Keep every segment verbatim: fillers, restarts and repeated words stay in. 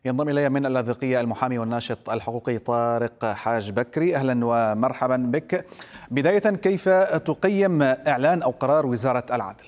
ينضم إلي من اللاذقية المحامي والناشط الحقوقي طارق حاج بكري. أهلا ومرحبا بك. بداية، كيف تقيم إعلان أو قرار وزارة العدل؟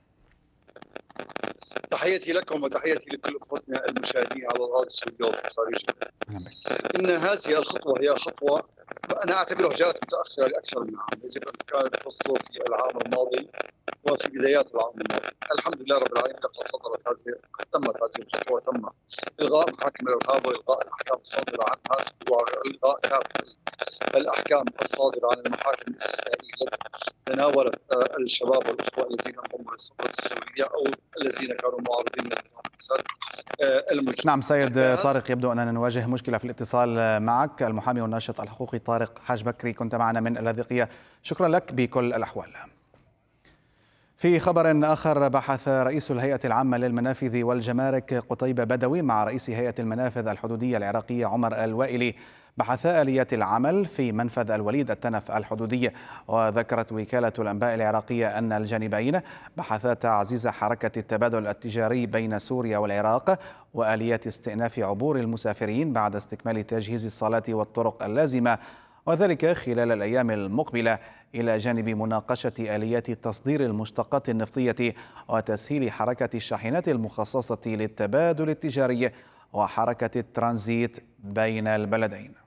تحياتي لكم وتحياتي لكل اخوتنا المشاهدين على الارض السوريه والخارجيه. ان هذه الخطوه هي خطوه انا اعتبرها جاءت متاخره لاكثر من عام، يجب ان كانت تصدر في العام الماضي وفي بدايات العام الماضي. الحمد لله رب العالمين لقد صدرت هذه تمت هذه الخطوه، تم الغاء محاكم الارهاب والغاء الاحكام الصادره عنها والغاء كافه الاحكام الصادره عن المحاكم الاستثنائيه التي تناولت الشباب والاخوه الذين انضموا للثوره السوريه او الذين كانوا معارضين لنظام الفساد المجتمع. نعم سيد طارق، يبدو أننا نواجه مشكلة في الاتصال معك. المحامي والناشط الحقوقي طارق حاج بكري، كنت معنا من اللاذقية، شكرا لك بكل الأحوال. في خبر آخر، بحث رئيس الهيئة العامة للمنافذ والجمارك قتيبة بدوي مع رئيس هيئة المنافذ الحدودية العراقية عمر الوائلي بحثا آليات العمل في منفذ الوليد التنف الحدودي. وذكرت وكالة الأنباء العراقية أن الجانبين بحثا تعزيز حركة التبادل التجاري بين سوريا والعراق وآليات استئناف عبور المسافرين بعد استكمال تجهيز الصالات والطرق اللازمة، وذلك خلال الأيام المقبلة، إلى جانب مناقشة آليات تصدير المشتقات النفطية وتسهيل حركة الشاحنات المخصصة للتبادل التجاري وحركة الترانزيت بين البلدين.